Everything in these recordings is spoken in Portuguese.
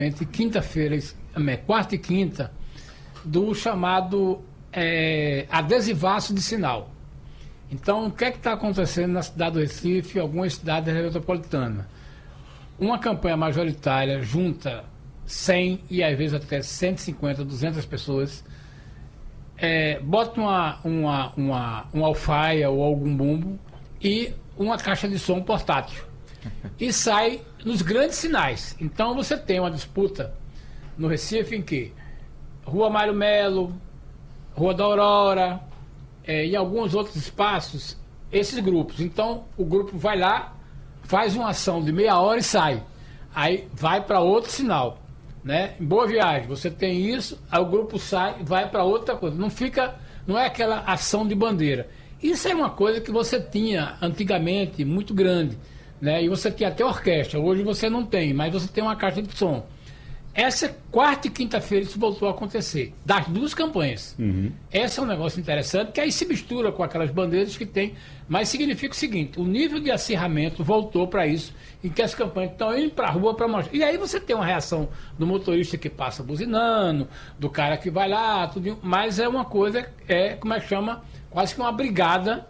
entre quinta-feira, quarta e quinta, do chamado adesivaço de sinal. Então, o que é que está acontecendo na cidade do Recife e algumas cidades da região metropolitana? Uma campanha majoritária junta 100 e às vezes até 150, 200 pessoas, bota uma alfaia ou algum bumbo e uma caixa de som portátil e sai nos grandes sinais. Então você tem uma disputa no Recife em que Rua Mário Melo, Rua da Aurora, e alguns outros espaços, esses grupos. Então o grupo vai lá, faz uma ação de meia hora e sai. Aí vai para outro sinal, né? Em Boa Viagem você tem isso, aí o grupo sai e vai para outra coisa. Não é aquela ação de bandeira. Isso é uma coisa que você tinha antigamente muito grande, né? E você tinha até orquestra. Hoje você não tem, mas você tem uma caixa de som. Essa quarta e quinta-feira isso voltou a acontecer, das duas campanhas. Esse é um negócio interessante, que aí se mistura com aquelas bandeiras que tem, mas significa o seguinte: o nível de acirramento voltou para isso, em que as campanhas estão indo para a rua para mostrar. E aí você tem uma reação do motorista que passa buzinando, do cara que vai lá, tudo, mas é uma coisa, como é que chama? Quase que uma brigada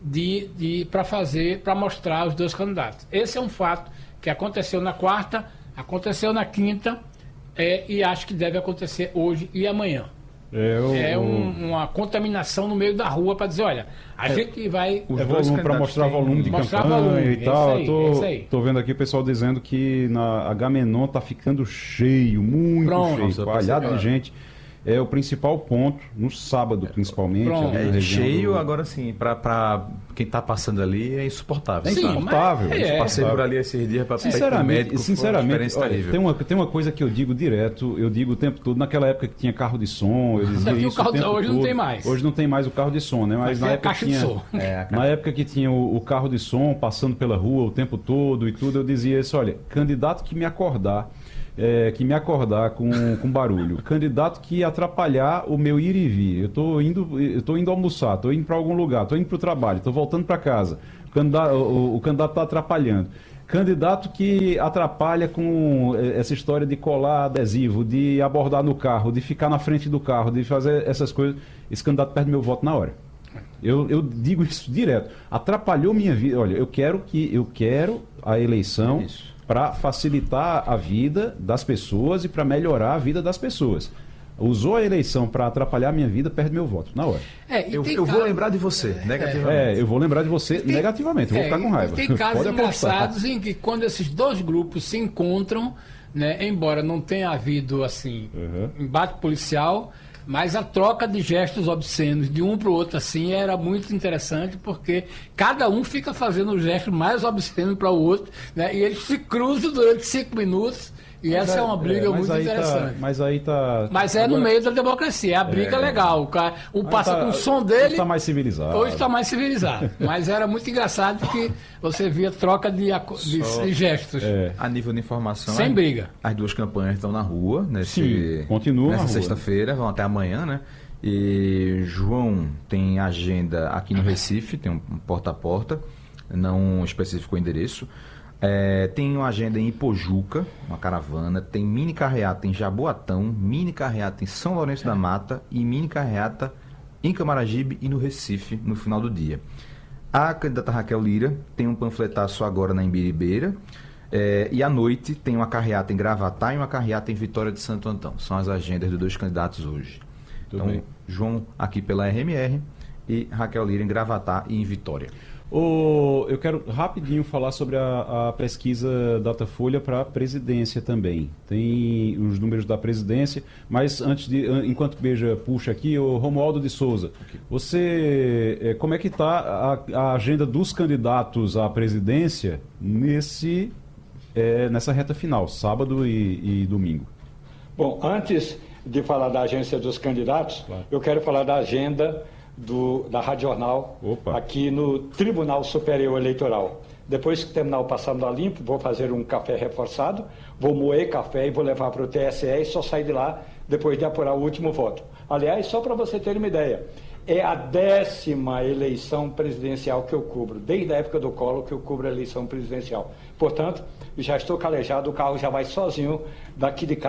para mostrar os dois candidatos. Esse é um fato que aconteceu na quarta, aconteceu na quinta, e acho que deve acontecer hoje e amanhã. Uma contaminação no meio da rua para dizer, olha, a gente vai... para mostrar volume de campanha e tal. Estou vendo aqui o pessoal dizendo que na Agamenon está ficando cheio, muito cheio, palhado de gente. É o principal ponto, no sábado principalmente. Cheio, agora sim, para quem está passando ali é insuportável. É insuportável. Passei por ali esses dias para sinceramente, olha, tem uma coisa que eu digo direto, eu digo o tempo todo, naquela época que tinha carro de som, eu dizia isso o tempo hoje todo. Não tem mais. Hoje não tem mais o carro de som, né? Mas na época tinha, na época que tinha o carro de som passando pela rua o tempo todo e tudo, eu dizia isso, olha, candidato que me acordar com barulho, candidato que atrapalhar o meu ir e vir, eu estou indo almoçar, estou indo para algum lugar, estou indo para o trabalho, estou voltando para casa, o candidato está atrapalhando, candidato que atrapalha com essa história de colar adesivo, de abordar no carro, de ficar na frente do carro, de fazer essas coisas, esse candidato perde meu voto na hora. Eu digo isso direto, atrapalhou minha vida. Olha, eu quero a eleição para facilitar a vida das pessoas e para melhorar a vida das pessoas. Usou a eleição para atrapalhar a minha vida, perde meu voto, na hora. Eu vou lembrar de você, negativamente. Eu vou lembrar de você negativamente, vou ficar com raiva. Tem casos engraçados em que quando esses dois grupos se encontram, né, embora não tenha havido assim, embate policial, mas a troca de gestos obscenos de um para o outro assim era muito interessante, porque cada um fica fazendo o gesto mais obsceno para o outro, né? E eles se cruzam durante 5 minutos. E essa é uma briga muito interessante. Mas é no meio da democracia, é a briga legal. Um passa com o som dele. Hoje está mais civilizado. Hoje está mais civilizado. Mas era muito engraçado que você via troca de gestos. A nível de informação. Sem briga. As duas campanhas estão na rua. Continuam nessa sexta-feira, vão até amanhã, né? E João tem agenda aqui no Recife, tem um porta a porta, não especificou o endereço. Tem uma agenda em Ipojuca, uma caravana, tem mini carreata em Jaboatão, mini carreata em São Lourenço da Mata e mini carreata em Camaragibe e no Recife no final do dia. A candidata Raquel Lira tem um panfletaço agora na Imbiribeira, e à noite tem uma carreata em Gravatá e uma carreata em Vitória de Santo Antão. São as agendas dos dois candidatos hoje. Então, bem. João aqui pela RMR e Raquel Lira em Gravatá e em Vitória. Eu quero rapidinho falar sobre a pesquisa Datafolha para a presidência também. Tem os números da presidência, mas enquanto Beija puxa aqui, o Romualdo de Souza, você, como é que está a agenda dos candidatos à presidência nessa reta final, sábado e domingo? Bom, antes de falar da agência dos candidatos, eu quero falar da agenda da Rádio Jornal, aqui no Tribunal Superior Eleitoral. Depois que terminar o Passando a Limpo, vou fazer um café reforçado, vou moer café e vou levar para o TSE e só sair de lá depois de apurar o último voto. Aliás, só para você ter uma ideia, é a 10ª eleição presidencial que eu cubro, desde a época do Collor que eu cubro a eleição presidencial. Portanto, já estou calejado, o carro já vai sozinho daqui de casa.